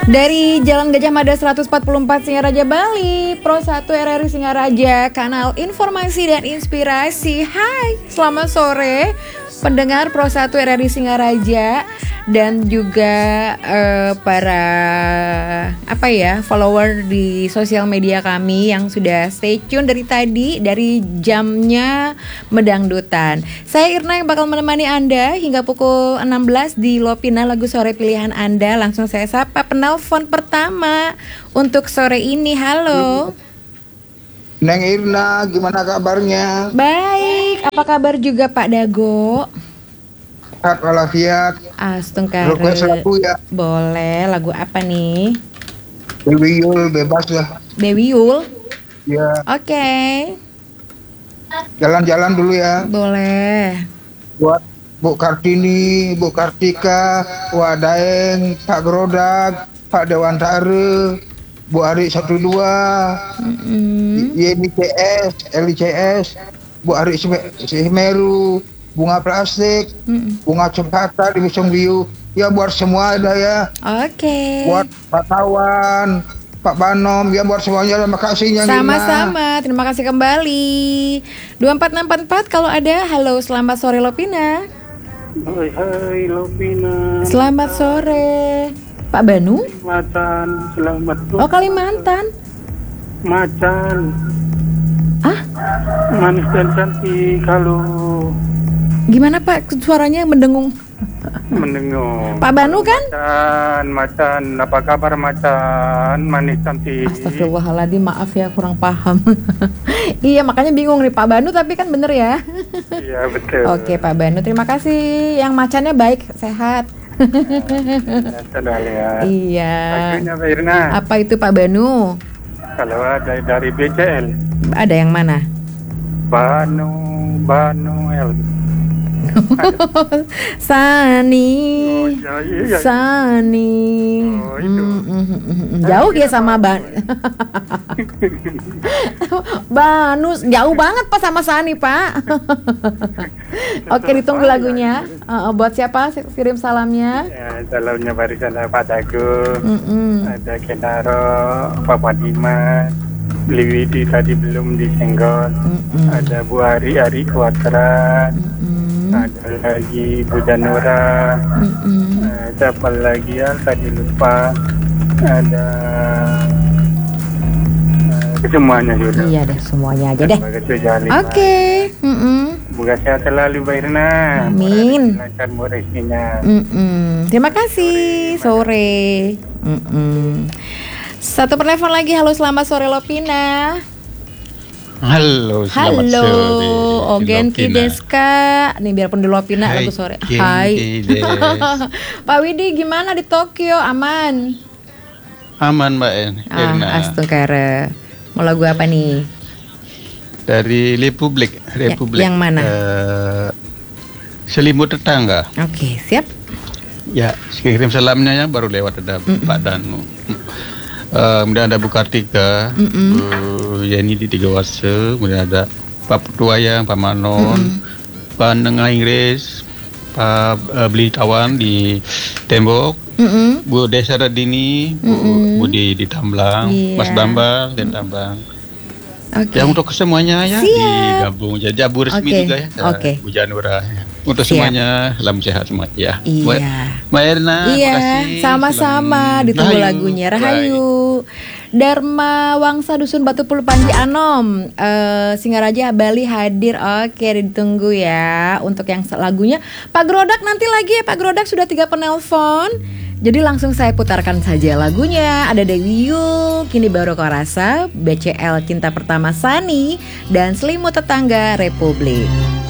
Dari Jalan Gajah Mada 144 Singaraja Bali, Pro 1 RRI Singaraja, kanal informasi dan inspirasi. Hai, selamat sore pendengar Pro 1 RRI Singaraja dan juga para follower di sosial media kami yang sudah stay tune dari tadi, dari jamnya Medangdutan. Saya Irna yang bakal menemani Anda hingga pukul 16 di Lopina, lagu sore pilihan Anda. Langsung saya sapa penelpon pertama untuk sore ini. Halo Neng Irna, gimana kabarnya? Baik, apa kabar juga Pak Dago? Sehat walafiat. Astungkare. Request lagu ya? Boleh, lagu apa nih? Dewi Yul, bebas lah. Dewi Yul? Ya. Oke. Jalan-jalan dulu ya. Boleh. Buat Bu Kartini, Bu Kartika, Wak Daeng, Pak Grodak, Pak Dewantara, Bu Ari 12, YNICS, LICS, Bu Ari Semeru, Bunga Plastik, Bunga Cempaka di Wisong Biu. Ya buat semua ada ya. Oke. Buat Pak Tawan, Pak Banom, ya buat semuanya. Terima kasih yang sama-sama, terima kasih kembali. 24644 kalau ada. Halo, selamat sore Lopina. Hai Lopina. Selamat sore Pak Banu. Kalimantan, selamat sore. Oh, Kalimantan. Macan. Ah? Manis dan cantik. Halo. Gimana Pak, suaranya mendengung? Mendengung. Pak Banu kan? Macan, apa kabar Macan? Manis cantik. Astagfirullahaladzim, maaf ya kurang paham. Iya, makanya bingung nih Pak Banu, tapi kan bener ya. Iya betul. Oke Pak Banu, terima kasih. Yang macannya baik, sehat. Ya. Iya. Lagunya Mbak Irna. Apa itu Pak Banu? Kalau ada dari BCL. Ada yang mana? Banu L. Sani. Iya. Sani. Oh, itu. Jauh ya sama Banu, jauh banget Pak sama Sani Pak. Oke, ditunggu lagunya. Buat siapa kirim salamnya? Ya, salamnya barisan Pak Dago, ada Kendaro, Papa Dimas, Liwidi tadi belum disenggol, ada Bu Ari Kuatran, ada lagi Bu Janura, siapa lagi ya tadi lupa, ada semuanya juga. Iya deh, semuanya aja deh. Oke. Semoga sehat selalu Mbak Irna. Amin. Lancar rezekinya. Terima kasih. Sore. Satu penelpon lagi. Halo, selamat sore Lopina. Halo, selamat sore. Ogenki deska. Nih biarpun di Lopina lagu sore. Hai. Pak Widi gimana di Tokyo? Aman? Aman Mbak Irna. Astungkara. Mau lagu apa nih? Dari Republik. Yang mana? Selimut Tetangga. Oke, siap. Ya, kirim salamnya ya, baru lewat ada Pak Danu. Kemudian ada Bu Kartika, Bu Yeni di Tiga Wase, kemudian ada Pak Putuayang, Pak Manon, Pak Nengah Inggris, Pak Beli Tawan di Tembok, Bu Desa Radini, Bu di Tamblang, Mas Bambang di Tamblang. Okay. Ya untuk semuanya ya digabung jadi abu resmi juga ya. Bu Janura. Untuk semuanya salam sehat semua ya. Iya. Mbak Irna, makasih. Sama-sama, ditunggu lagunya. Rahayu. Dharma Wangsa Dusun Batu Pulu Panji Anom, Singaraja Bali hadir. Oke, ditunggu ya untuk yang lagunya. Pak Grodak nanti lagi ya. Pak Grodak sudah 3 penelpon. Jadi langsung saya putarkan saja lagunya. Ada Dewi Yul, Kini Baru Kau Rasa, BCL Cinta Pertama Sani, dan Selimut Tetangga Republik.